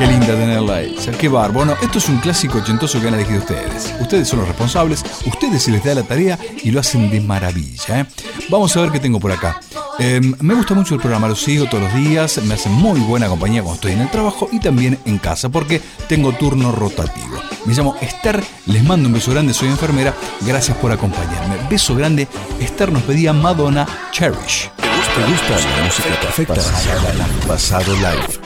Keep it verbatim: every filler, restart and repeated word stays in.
Qué linda tenerla ahí. Qué bárbaro. Bueno, esto es un clásico ochentoso que han elegido ustedes. Ustedes son los responsables, ustedes se les da la tarea y lo hacen de maravilla, ¿eh? Vamos a ver qué tengo por acá. Eh, me gusta mucho el programa, lo sigo todos los días, me hace muy buena compañía cuando estoy en el trabajo y también en casa porque tengo turno rotativo. Me llamo Esther, les mando un beso grande, soy enfermera, gracias por acompañarme. Beso grande. Esther nos pedía Madonna Cherish. ¿Te gusta la música perfecta? Pasado Live.